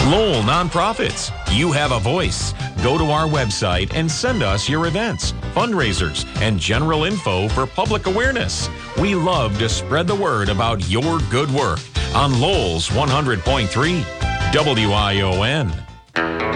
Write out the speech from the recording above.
Lowell Nonprofits, you have a voice. Go to our website and send us your events, fundraisers, and general info for public awareness. We love to spread the word about your good work on Lowell's 100.3 WION.